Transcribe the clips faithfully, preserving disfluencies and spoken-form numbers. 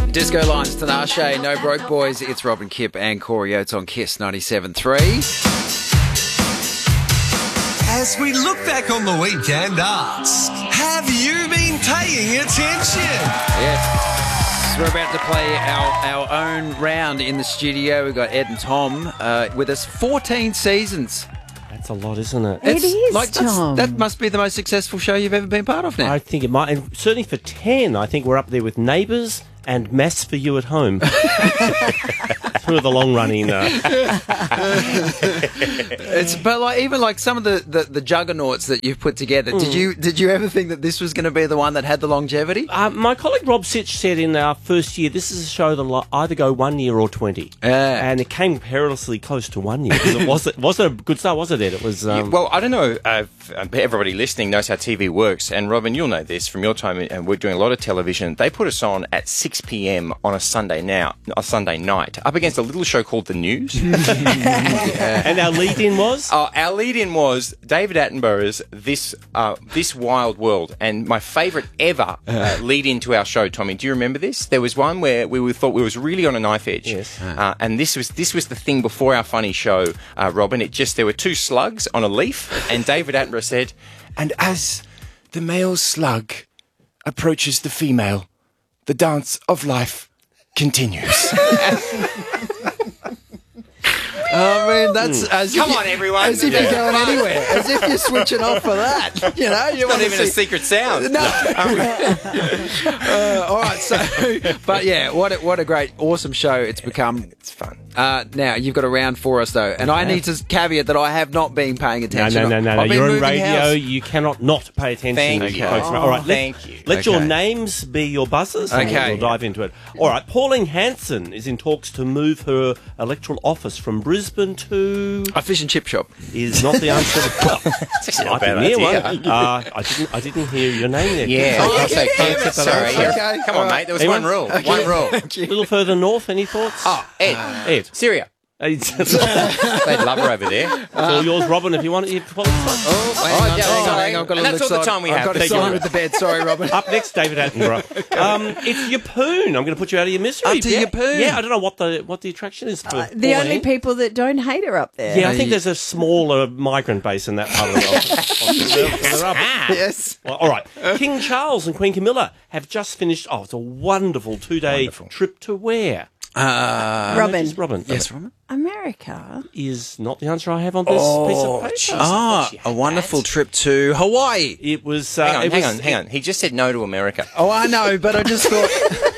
Disco Lines, Tinashe, No Broke Boys. It's Robin Kipp and Corey Oates on Kiss ninety-seven point three. As we look back on the weekend, ask, have you been paying attention? Yes. We're about to play our, our own round in the studio. We've got Ed and Tom uh, with us. fourteen seasons. That's a lot, isn't it? It's It is, like, that's- Tom. That must be the most successful show you've ever been part of now. I think it might. And certainly for ten, I think we're up there with Neighbours and Mass for You at Home. Two of the long-running... Uh, It's but like even like some of the, the, the juggernauts that you've put together. Did you did you ever think that this was going to be the one that had the longevity? uh, my colleague Rob Sitch said in our first year, this is a show that'll either go one year or twenty. Yeah. And it came perilously close to one year. 'Cause It was, it wasn't a good start, was it, Ed? It was... Um, Yeah, well, I don't know uh, if uh, everybody listening knows how T V works, and Robin, you'll know this from your time, and we're doing a lot of television. They put us on at six p.m. on a Sunday now, a Sunday night, up against a little show called The News. And our lead-in was... Uh, our lead-in was David Attenborough's This uh, This Wild World, and my favourite ever uh, lead-in to our show, Tommy. Do you remember this? There was one where we were, thought we was really on a knife edge, Yes. uh, and this was this was the thing before our funny show, uh, Robin. It just there were two slugs on a leaf, and David Attenborough said, "And as the male slug approaches the female, the dance of life continues." I mean, that's as Come if on, you- everyone. as if Yeah. you're going anywhere, as if you're switching off for that. You know, you Not want to even a see. secret sound. No. uh, all right, so, but yeah, what a, what a great, awesome show it's become. It's fun. Uh, now, you've got a round for us, though, and I need to caveat that I have not been paying No, attention. no, no, no, no. I've been You're on moving radio. house. You cannot not pay attention. Thank you. folks. Oh, All right, thank let, you. Let your Okay. names be your buzzers. and Okay. We'll dive into it. All right, Pauline Hanson is in talks to move her electoral office from Brisbane to... A fish and chip shop. Is not the answer. Well, actually not a might be bad near idea. one. Uh, I didn't. I didn't hear your name there. Yeah. Oh, I'll okay, say damn Keith. it. Sorry. Okay, Come all on, right. mate. There was Anyone? one rule. One rule. A little further north. Any thoughts? Oh, Ed. Ed. Syria. It's They'd love her over there. all yours, Robin. If you want, if well, it's fine. Oh, hang on, yeah, hang on, sorry. hang on. I've got a And that's little all the side- time we I've have. got a Thank you. sign with the bed. Sorry, Robin. Up next, David Attenborough. Um, it's Yeppoon. I'm going to put you out of your misery. Up to yeah. Yeppoon. Yeah, I don't know what the what the attraction is. For Uh, the Pauline. only people that don't hate her up there. Yeah, I Uh, think you- there's a smaller migrant base in that part of the world. They're- they're up. Yes. Well, all right. King Charles and Queen Camilla have just finished. Oh, it's a wonderful two-day Wonderful. trip to where? Uh, Robin. Just Robin. yes, Robin. America. Is not the answer I have on this Oh, piece of paper. jeez. Ah, thought you a had wonderful that. trip to Hawaii. It was. Uh, Hang on, it hang was, on, hang on. He just said no to America. Oh, I know, but I just thought.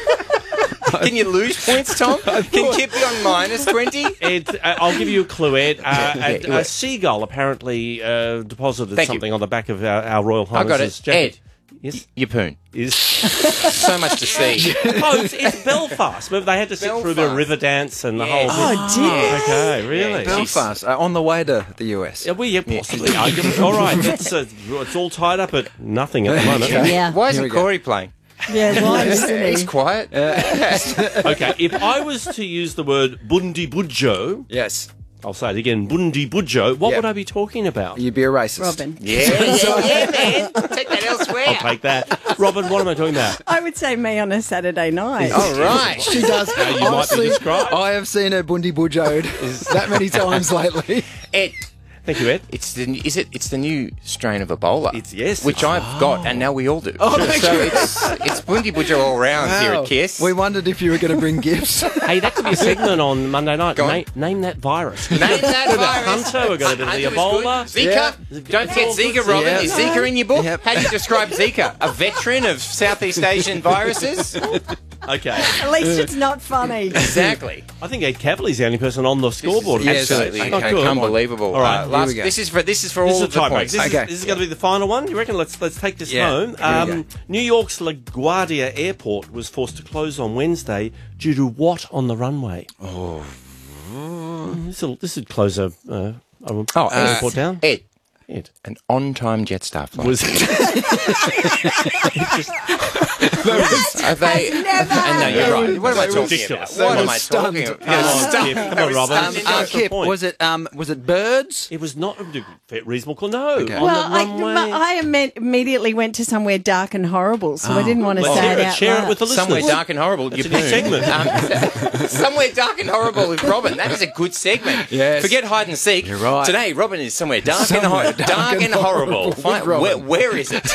Can you lose points, Tom? Can Kip be on minus twenty? Ed, uh, I'll give you a clue, Ed. Uh, Yeah, a, yeah. a seagull apparently uh, deposited Thank you. something on the back of our, our Royal I got Highness's it. jacket. Ed. Yes. Yeppoon. Is So much to see. oh, it's, it's Belfast. Remember they had to sit through a bit of Belfast. river dance and the Yes. whole bit. Oh, dear. Okay, really? Yeah. Belfast, uh, on the way to the U S. Yeah, well, yeah, possibly. I give it- all right, it's, uh, it's all tied up at nothing at the moment. Yeah. Why Here we isn't go. Corey playing? Yeah, why isn't He's he? quiet. Okay, if I was to use the word bundi budjo, Yes. I'll say it again, bundi budjo, what Yep. would I be talking about? You'd be a racist. Robin. Yeah, yeah, yeah, man. Take that elsewhere. I'll take that. Robin, what am I talking about? I would say me on a Saturday night. All right. She does. you might be Honestly, described. I have seen her bundi bujoed that many times lately. Ed, Thank you, Ed. it's the is it? It's the new strain of Ebola. It's- yes. which I've got, and now we all do. Oh, so thank so you. it's it's Bundy Budger all round here Wow. at Kiss. We wondered if you were going to bring gifts. Hey, that could be a segment on Monday night. Go on. Na- name that virus. Name that We've got virus. Hunter, we've got a bit of the Ebola. Zika. Yeah. Don't forget Zika, Robin. Yeah. Is Zika in your book? Yep. How do you describe Zika? A veteran of Southeast Asian viruses? Okay. At least it's not funny. Exactly. I think Ed Cavali's the only person on the scoreboard. Yes. Absolutely. Oh, Okay, cool. unbelievable. All right, Uh, here last, we go. this is for this is for This all is of a the tiebreak. points. This, Okay. is, this is going to be the final one. You reckon? Let's let's take this Yeah. home. Here we Um, New York's LaGuardia Airport was forced to close on Wednesday due to what on the runway? Oh, this will this would close a, uh, a Oh, airport down. Ed, It An on-time Jetstar flight. was. Are they? never And no, you're right. What am I They were talking ridiculous. about? What They am were I talking about? Come on, Stunned. Kip. Come on, Robin. Um, That's uh, the Kip, point. was it um, was it birds? It was not a reasonable call. No. Okay. On Well, the I, runway. I imme- immediately went to somewhere dark and horrible, so I didn't want to Let's say hear it it. out Share loud. it with the listeners. Somewhere dark and horrible. That's you a good segment. Um, somewhere dark and horrible with Robin. That is a good segment. Yes. Forget hide and seek. You're right. Today, Robin is somewhere dark Somewhere and, hor- dark dark and and horrible. horrible Find- with Robin. where, where is it?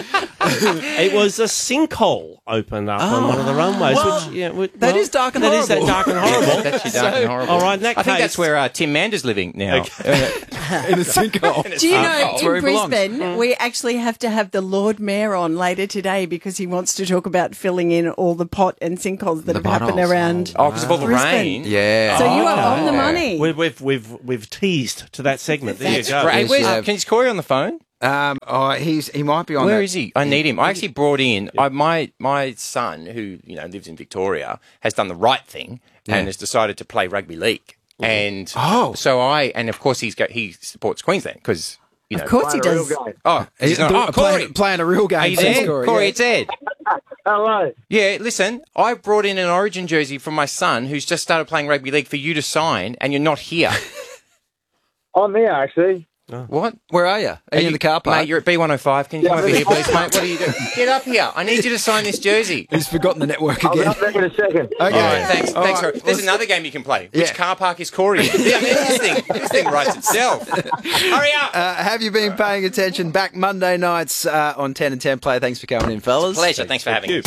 It was a sinkhole opened up on one of the runways. Which, yeah, which, That well, is dark and that is horrible. that dark and horrible. That's your dark and horrible. all right, in that I think case- that's where uh, Tim Mander's living now. In a sinkhole. Do you know, That's where in he belongs. Brisbane, we actually have to have the Lord Mayor on later today because he wants to talk about filling in all the pot and sinkholes that The have happened potholes. around. Oh, because of all the Brisbane. rain. Yeah. So you are on the Okay. money. We've, we've, we've, we've teased to that segment. There That's you go. great. Hey, Yes, where's, you have. can you Corey on the phone? Um, oh, he's he might be on. Where that. is he? I need him. I actually brought in I, my my son, who you know lives in Victoria, has done the right thing Yeah. and has decided to play rugby league. And Oh. so I and of course he's got he supports Queensland because you know. Of course he does. Oh, he's He's not, not oh, playing, Corey, playing a real game. are you Thanks, there? Corey, Corey, yeah. it's Ed. Hello. Yeah, listen, I brought in an Origin jersey from my son who's just started playing rugby league for you to sign, and you're not here. I'm here, actually. What? Where are you? Are, you in the car park? Mate, you're at B one oh five. Can you come Yeah, over I'm here, in the please, mate? What are you doing? Get up here. I need you to sign this jersey. He's forgotten the network I'll be again. up there in a second. Okay. All right, thanks. All thanks. right. Corey. There's another game you can play. Which Yeah. car park is Corey in? Yeah, I mean, this thing, this thing writes itself. Hurry up! Uh, have you been paying attention? Back Monday nights uh, on ten and ten Play. Thanks for coming in, fellas. Pleasure. Thanks for having me.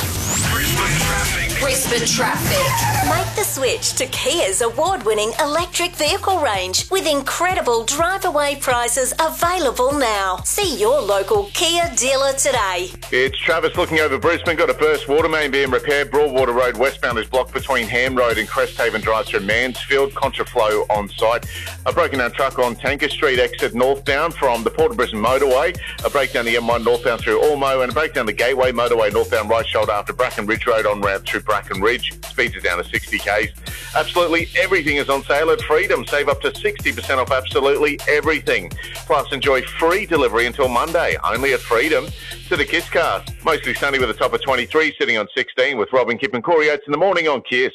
Brisbane traffic. Make the switch to Kia's award-winning electric vehicle range with incredible drive-away prices available now. See your local Kia dealer today. It's Travis looking over Brisbane. Got a burst water main being repaired. Broadwater Road westbound is blocked between Ham Road and Cresthaven drives through Mansfield. Contraflow on site. A broken down truck on Tanker Street exit northbound from the Port of Brisbane motorway. A breakdown the M one northbound through Ormo and a breakdown the Gateway motorway northbound right shoulder after Bracken Ridge Road on route through Bracken Ridge. Speeds are down to sixty k's. Absolutely everything is on sale at Freedom. Save up to sixty percent off absolutely everything. Plus enjoy free delivery until Monday, only at Freedom. To the Kiss Cast. Mostly sunny with a top of twenty-three, sitting on sixteen with Robin, Kip and Corey Oates in the morning on Kiss.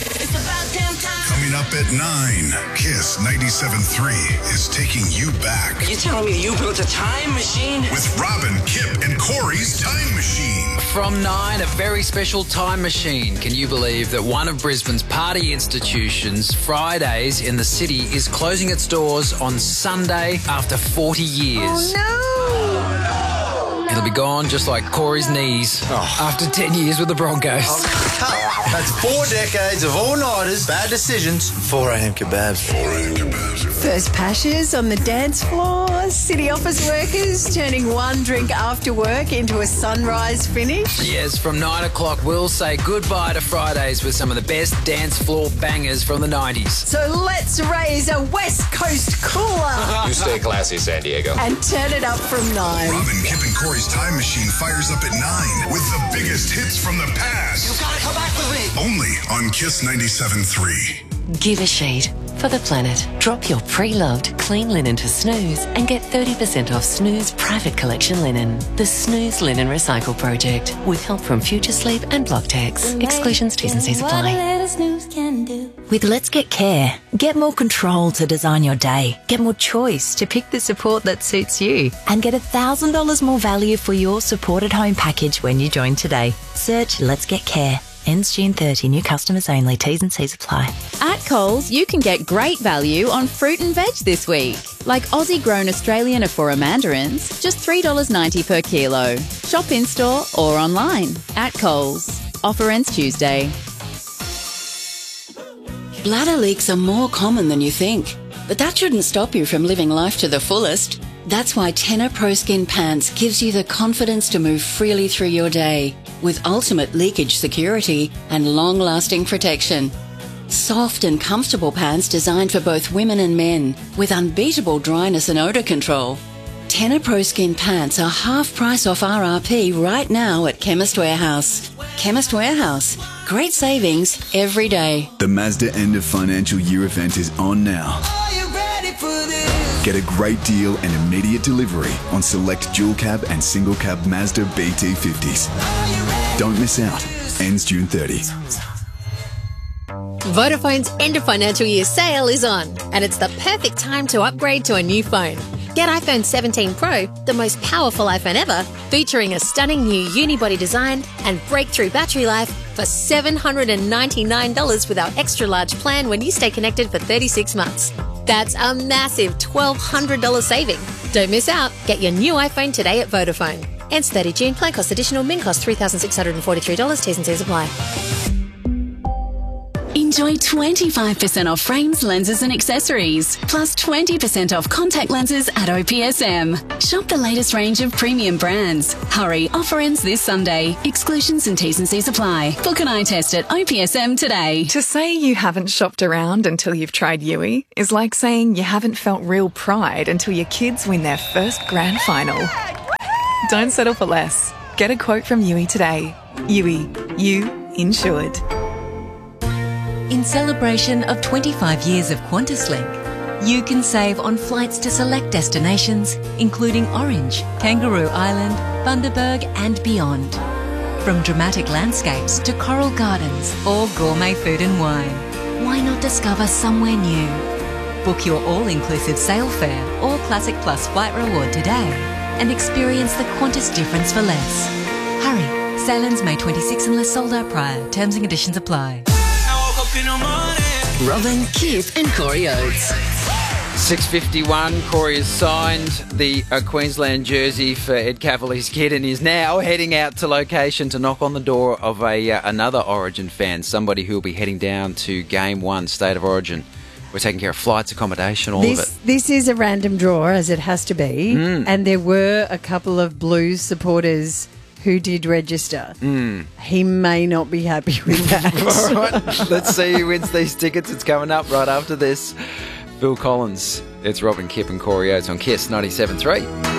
Coming up at nine, Kiss ninety-seven point three is taking you back You telling me you built a time machine? with Robin, Kip, and Corey's Time Machine. From nine, a very special time machine. Can you believe that one of Brisbane's party institutions, Fridays in the City, is closing its doors on Sunday after forty years? Oh, It'll be gone just like Corey's knees after ten years with the Broncos. That's four decades of all-nighters, bad decisions, four a.m. kebabs. four a.m. kebabs. First pashes on the dance floor, city office workers turning one drink after work into a sunrise finish. Yes, from nine o'clock, we'll say goodbye to Fridays with some of the best dance floor bangers from the nineties. So let's raise a West Coast cooler You stay classy, San Diego. and turn it up from nine. Robin, Kip, and Corey's Time Machine fires up at nine with the biggest hits from the past. You gotta come back with me. Only on Kiss ninety-seven point three. Give a sheet for the planet. Drop your pre-loved clean linen to Snooze and get thirty percent off Snooze Private Collection linen. The Snooze Linen Recycle Project with help from Future Sleep and Blocktex. Exclusions, T's and C's apply. With Let's Get Care, get more control to design your day, get more choice to pick the support that suits you, and get one thousand dollars more value for your supported home package when you join today. Search Let's Get Care. Ends June thirtieth. New customers only. T's and C's apply. At Coles, you can get great value on fruit and veg this week. Like Aussie-grown Australian Afora mandarins, just three dollars ninety per kilo. Shop in-store or online. At Coles. Offer ends Tuesday. Bladder leaks are more common than you think, but that shouldn't stop you from living life to the fullest. That's why Tenor Pro Skin Pants gives you the confidence to move freely through your day with ultimate leakage security and long-lasting protection. Soft and comfortable pants designed for both women and men with unbeatable dryness and odour control. Tenor Pro Skin Pants are half price off R R P right now at Chemist Warehouse. Chemist Warehouse. Great savings every day. The Mazda end of financial year event is on now. Are you ready for this? Get a great deal and immediate delivery on select dual cab and single cab Mazda B T fifties. Don't miss out. Ends June thirtieth. Vodafone's end of financial year sale is on, and it's the perfect time to upgrade to a new phone. Get iPhone seventeen Pro, the most powerful iPhone ever, featuring a stunning new unibody design and breakthrough battery life for seven hundred ninety-nine dollars with our extra large plan when you stay connected for thirty-six months. That's a massive twelve hundred dollars saving. Don't miss out. Get your new iPhone today at Vodafone. Ends thirtieth of June. Plan cost additional. Min cost three thousand six hundred forty-three dollars. T's and C's apply. Enjoy twenty-five percent off frames, lenses and accessories, plus twenty percent off contact lenses at O P S M. Shop the latest range of premium brands. Hurry, offer ends this Sunday. Exclusions and T's and C's apply. Book an eye test at O P S M today. To say you haven't shopped around until you've tried Yui is like saying you haven't felt real pride until your kids win their first grand final. Don't settle for less. Get a quote from Yui today. Yui, you insured. In celebration of twenty-five years of QantasLink, you can save on flights to select destinations, including Orange, Kangaroo Island, Bundaberg and beyond. From dramatic landscapes to coral gardens or gourmet food and wine, why not discover somewhere new? Book your all-inclusive sail fare or Classic Plus flight reward today and experience the Qantas difference for less. Hurry, sail-ins May twenty-sixth unless sold out prior. Terms and conditions apply. Robin, Kip and Corey Oates. six fifty-one, Corey has signed the uh, Queensland jersey for Ed Cavalier's kid and is now heading out to location to knock on the door of a uh, another Origin fan, somebody who will be heading down to Game one, State of Origin. We're taking care of flights, accommodation, all this, of it. This is a random draw, as it has to be, Mm. and there were a couple of Blues supporters who did register. Mm. He may not be happy with that. All right, let's see who wins these tickets. It's coming up right after this. Phil Collins. It's Robin, Kip and Corey Oates on Kiss ninety-seven point three.